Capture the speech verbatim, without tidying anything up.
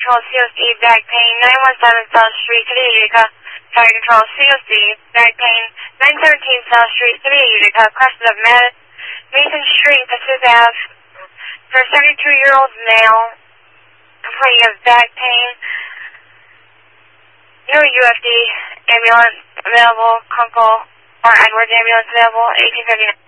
Control C O C, back pain, nine one seven South Street, City of Utica. Fire Control C O C, back pain, nine thirteen South Street, City of Utica. Crest of Mad Mason Street, Pacific Ave. For a seventy-two-year-old male complaining of back pain. No U F D ambulance available. Kunkel or Edwards ambulance available. eighteen fifty-nine.